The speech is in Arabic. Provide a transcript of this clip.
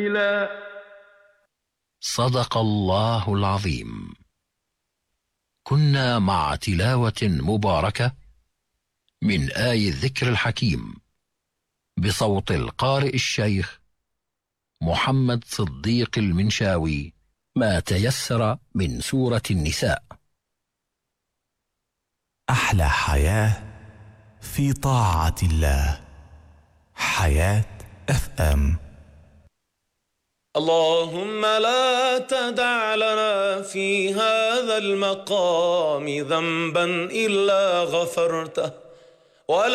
صدق الله العظيم. كنا مع تلاوة مباركة من آي الذكر الحكيم بصوت القارئ الشيخ محمد صديق المنشاوي، ما تيسر من سورة النساء. أحلى حياة في طاعة الله. حياة FM. اللهم لا تدع لنا في هذا المقام ذنبا إلا غفرته، ولا